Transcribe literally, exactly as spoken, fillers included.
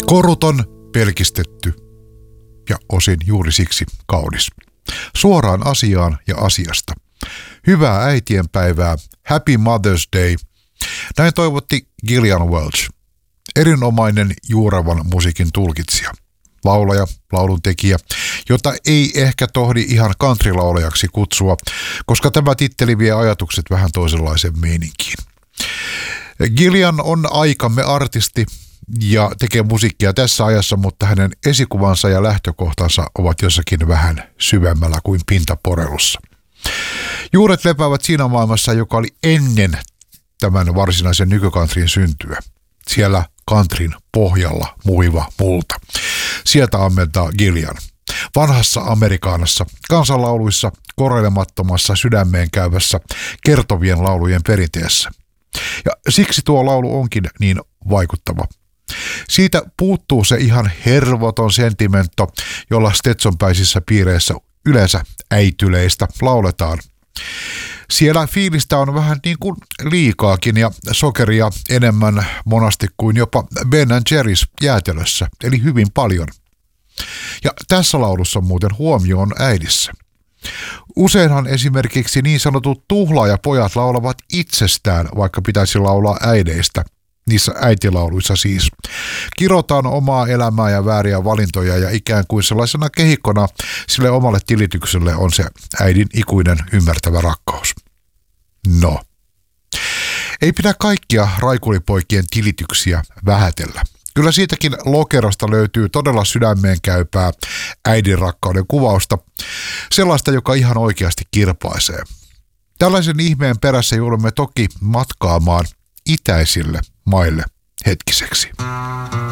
Koruton, pelkistetty ja osin juuri siksi kaunis. Suoraan asiaan ja asiasta. Hyvää äitienpäivää, Happy Mother's Day. Näin toivotti Gillian Welch. Erinomainen juuravan musiikin tulkitsija. Laulaja, lauluntekijä, jota ei ehkä tohdi ihan countrylaulajaksi kutsua, koska tämä titteli vie ajatukset vähän toisenlaiseen meininkiin. Gillian on aikamme artisti ja tekee musiikkia tässä ajassa, mutta hänen esikuvansa ja lähtökohtansa ovat jossakin vähän syvemmällä kuin pintaporelussa. Juuret lepäävät siinä maailmassa, joka oli ennen tämän varsinaisen nykykantrien syntyä. Siellä kantrin pohjalla muiva multa. Sieltä ammentaa Gillian. Vanhassa Amerikaanassa, kansanlauluissa, korailemattomassa sydämeen käyvässä kertovien laulujen perinteessä. Ja siksi tuo laulu onkin niin vaikuttava. Siitä puuttuu se ihan hervoton sentimentto, jolla stetsonpäisissä piireissä yleensä äityleistä lauletaan. Siellä fiilistä on vähän niin kuin liikaakin ja sokeria enemmän monasti kuin jopa Ben and Jerry's jäätelössä, eli hyvin paljon. Ja tässä laulussa muuten huomio on äidissä. Useinhan esimerkiksi niin sanotut tuhlaajapojat laulavat itsestään, vaikka pitäisi laulaa äideistä. Niissä äitilauluissa siis. Kirotaan omaa elämää ja vääriä valintoja ja ikään kuin sellaisena kehikkona sille omalle tilitykselle on se äidin ikuinen ymmärtävä rakkaus. No. Ei pidä kaikkia raikulipoikien tilityksiä vähätellä. Kyllä siitäkin lokerosta löytyy todella sydämeen käypää äidin rakkauden kuvausta. Sellaista, joka ihan oikeasti kirpaisee. Tällaisen ihmeen perässä joudumme toki matkaamaan itäisille maille hetkiseksi.